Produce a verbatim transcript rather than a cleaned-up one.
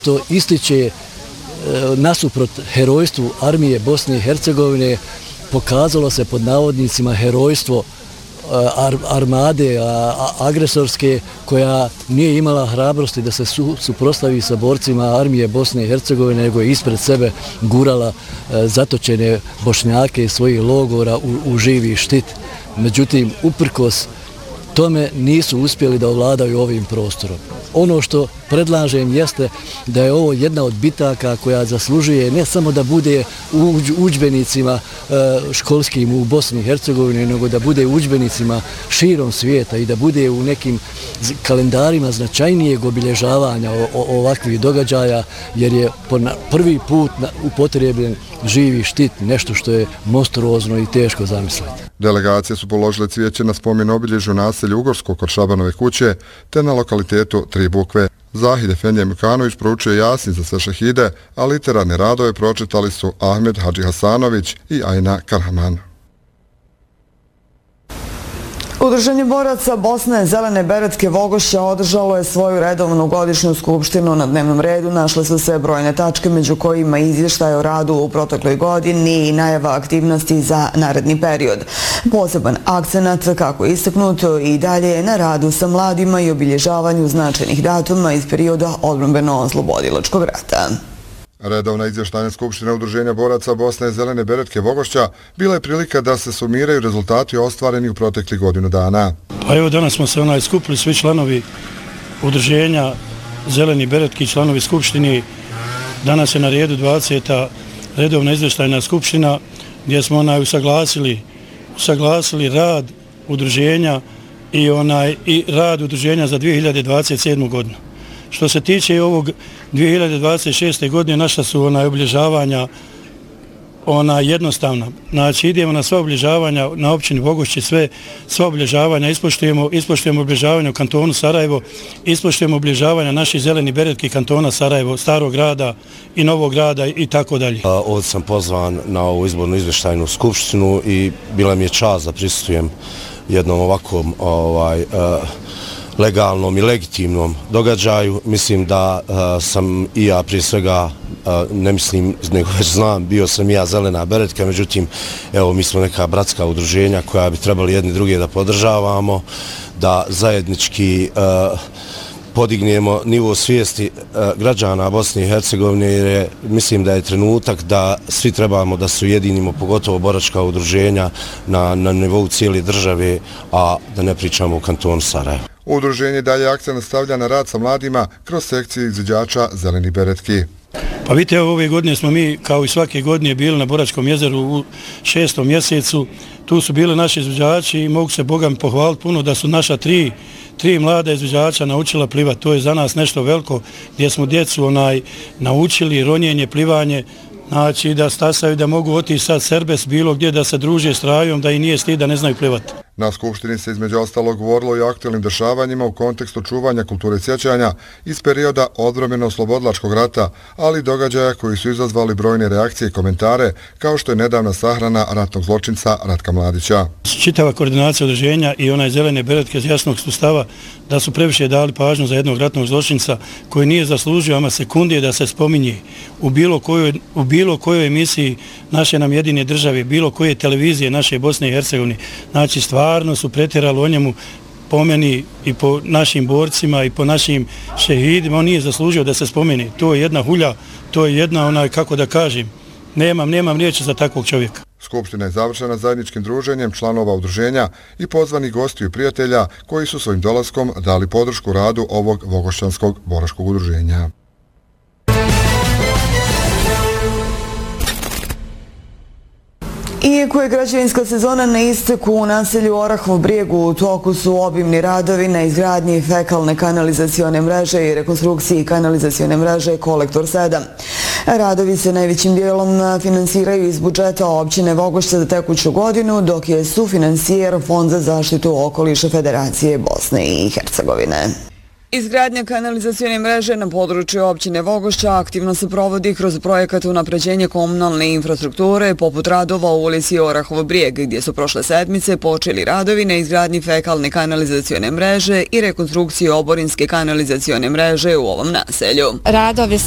To ističe nasuprot herojstvu armije Bosne i Hercegovine, pokazalo se pod navodnicima herojstvo armade agresorske koja nije imala hrabrosti da se suprotstavi sa borcima armije Bosne i Hercegovine, nego je ispred sebe gurala zatočene Bošnjake iz svojih logora u živi štit. Međutim, uprkos tome nisu uspjeli da ovladaju ovim prostorom. Ono što predlažem jeste da je ovo jedna od bitaka koja zaslužuje ne samo da bude u udžbenicima školskim u Bosni i Hercegovini, nego da bude u udžbenicima širom svijeta i da bude u nekim kalendarima značajnijeg obilježavanja ovakvih događaja, jer je prvi put upotrebljen živi štit, nešto što je monstruozno i teško zamisliti. Delegacije su položile cvijeće na spomen obilježju naselja Ugorsko kod Šabanove kuće te na lokalitetu Tri bukve. Zahid Efendija Mukanović proučio Jasin za sve šehide, a literarne radove pročitali su Ahmed Hadži Hasanović i Ajna Karhaman. Udruženje boraca Bosne Zelene beretke Vogošća održalo je svoju redovnu godišnju skupštinu. Na dnevnom redu našle su se brojne tačke, među kojima izvještaj o radu u protekloj godini i najava aktivnosti za naredni period. Poseban akcenat, kako je istaknuto, i dalje na radu sa mladima i obilježavanju značajnih datuma iz perioda odbrambeno-oslobodilačkog rata. Redovna izvještajna skupština Udruženja boraca Bosne Zelene beretke Vogošća bila je prilika da se sumiraju rezultati ostvareni u proteklih godinu dana. Pa evo, danas smo se onaj skupili svi članovi Udruženja Zeleni beretki, članovi skupštini. Danas je na redu dvadeseta redovna izvještajna skupština gdje smo onaj usaglasili, usaglasili rad udruženja i, onaj, i rad udruženja za dvije hiljade dvadeset sedmu. godinu. Što se tiče ovog dvije hiljade dvadeset šeste. godine, naša su ona obilježavanja ona jednostavna. Znači, idemo na sva obilježavanja na općini Vogošći, sve sva obilježavanja ispoštujemo, ispoštujemo obilježavanje u kantonu Sarajevo, ispoštujemo obilježavanja naših zeleni beretki kantona Sarajevo, Starog grada i Novog grada i tako dalje. Ovdje sam pozvan na ovu izbornu izvještajnu skupštinu i bila mi je čast da prisustujem jednom ovakvom ovaj, uh, legalnom i legitimnom događaju. Mislim da uh, sam i ja prije svega, uh, ne mislim, nego već znam, bio sam i ja zelena beretka, međutim, evo, mi smo neka bratska udruženja koja bi trebali jedni druge da podržavamo, da zajednički uh, podignemo nivo svijesti uh, građana Bosne i Hercegovine, jer je, mislim da je trenutak da svi trebamo da se ujedinimo, pogotovo boračka udruženja na, na nivou cijele države, a da ne pričamo o kantonu Sarajevo. Udruženje dalje akcent stavlja na rad sa mladima kroz sekcije izvođača Zeleni beretki. Pa vidite, evo, ove godine smo mi, kao i svake godine, bili na Boračkom jezeru u šestom mjesecu. Tu su bili naši izvođači i mogu se Bogam pohvaliti puno da su naša tri, tri mlada izvođača naučila plivati. To je za nas nešto veliko, gdje smo djecu onaj naučili ronjenje, plivanje, znači da stasaju, da mogu otići sad Serbes bilo gdje, da se druže s rajom, da i nije stid da ne znaju plivati. Na skupštini se između ostalog govorilo i o aktualnim dešavanjima u kontekstu čuvanja kulture sjećanja iz perioda odbrambeno-oslobodilačkog rata, ali i događaja koji su izazvali brojne reakcije i komentare, kao što je nedavna sahrana ratnog zločinca Ratka Mladića. Čitava koordinacija udruženja i onaj zelene beretke iz jasnog sustava da su previše dali pažnju za jednog ratnog zločinca koji nije zaslužio ama sekundije da se spominje u bilo kojoj, u bilo kojoj emisiji naše nam jedine države, bilo koje televizije naše Bosne i Hercegovine. Znači, stvarno su pretjerali o njemu, po meni i po našim borcima i po našim šehidima. On nije zaslužio da se spomeni. To je jedna hulja, to je jedna onaj, kako da kažem, nemam, nemam riječi za takvog čovjeka. Skupština je završena zajedničkim druženjem članova udruženja i pozvanih gostiju i prijatelja koji su svojim dolaskom dali podršku radu ovog Vogošćanskog boračkog udruženja. Iako je građevinska sezona na isteku, u naselju Orahov Brijeg u toku su obimni radovi na izgradnji fekalne kanalizacione mreže i rekonstrukciji kanalizacione mreže Kolektor sedam. Radovi se najvećim dijelom finansiraju iz budžeta općine Vogošća za tekuću godinu, dok je sufinansijer Fond za zaštitu okoliša Federacije Bosne i Hercegovine. Izgradnja kanalizacione mreže na području općine Vogošća aktivno se provodi kroz projekat unapređenja komunalne infrastrukture poput radova u ulici Orahov Brijeg, gdje su prošle sedmice počeli radovi na izgradnji fekalne kanalizacione mreže i rekonstrukciji oborinske kanalizacione mreže u ovom naselju. Radovi